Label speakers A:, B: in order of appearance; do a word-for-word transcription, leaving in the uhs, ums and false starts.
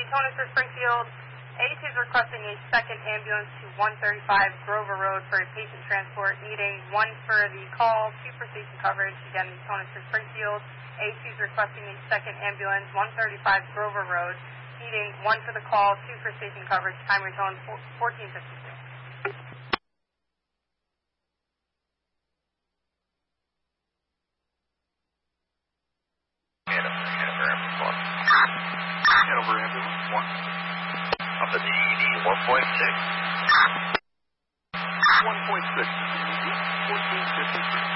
A: Daytona to Springfield. A two is requesting a second ambulance to one thirty-five Grover Road for a patient transport, needing one for the call, two for station coverage. Again, Daytona to Springfield. A two is requesting a second ambulance, one thirty-five Grover Road, needing one for the call, two for station coverage. Time returned fourteen fifty-six.
B: Hanover ambulance one. Up at the E D one point six. one point six. fourteen fifty-three.